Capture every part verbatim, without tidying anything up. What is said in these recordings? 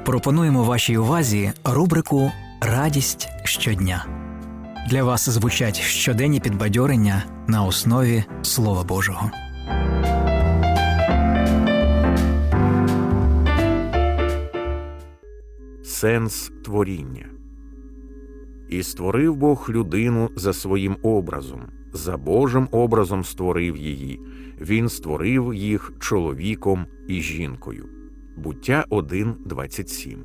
Пропонуємо вашій увазі рубрику «Радість щодня». Для вас звучать щоденні підбадьорення на основі Слова Божого. Сенс творіння. «І створив Бог людину за своїм образом, за Божим образом створив її, Він створив їх чоловіком і жінкою». Буття один двадцять сім.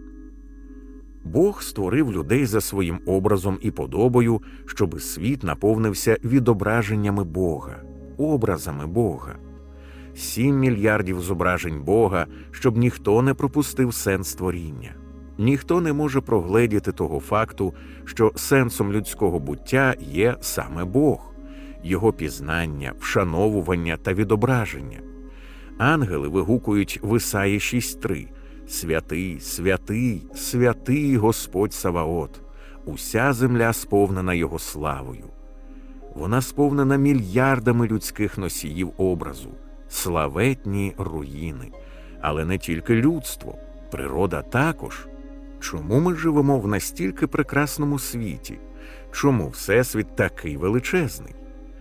Бог створив людей за своїм образом і подобою, щоби світ наповнився відображеннями Бога, образами Бога. Сім мільярдів зображень Бога, щоб ніхто не пропустив сенс творіння. Ніхто не може прогледіти того факту, що сенсом людського буття є саме Бог, Його пізнання, вшановування та відображення. Ангели вигукують в Ісаї шість три: «Святий, святий, святий Господь Саваот! Уся земля сповнена Його славою». Вона сповнена мільярдами людських носіїв образу, славетні руїни. Але не тільки людство, природа також. Чому ми живемо в настільки прекрасному світі? Чому Всесвіт такий величезний?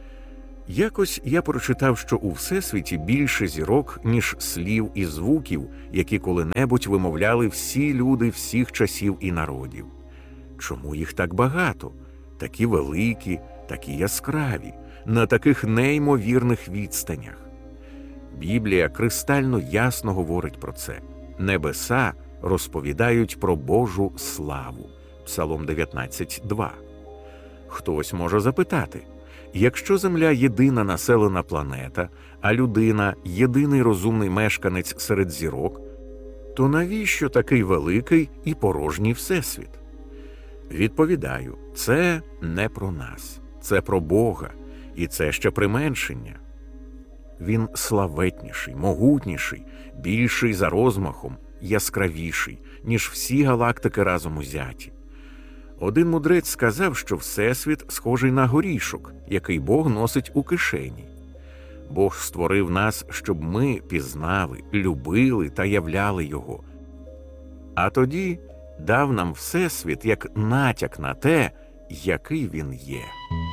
Якось я прочитав, що у Всесвіті більше зірок, ніж слів і звуків, які коли-небудь вимовляли всі люди всіх часів і народів. Чому їх так багато? Такі великі, такі яскраві, на таких неймовірних відстанях. Біблія кристально ясно говорить про це. Небеса розповідають про Божу славу. Псалом дев'ятнадцять два. Хтось може запитати: якщо Земля – єдина населена планета, а людина – єдиний розумний мешканець серед зірок, то навіщо такий великий і порожній Всесвіт? Відповідаю, це не про нас, це про Бога, і це ще применшення. Він славетніший, могутніший, більший за розмахом, яскравіший, ніж всі галактики разом узяті. Один мудрець сказав, що Всесвіт схожий на горішок, який Бог носить у кишені. Бог створив нас, щоб ми пізнали, любили та являли Його. А тоді дав нам Всесвіт як натяк на те, який Він є.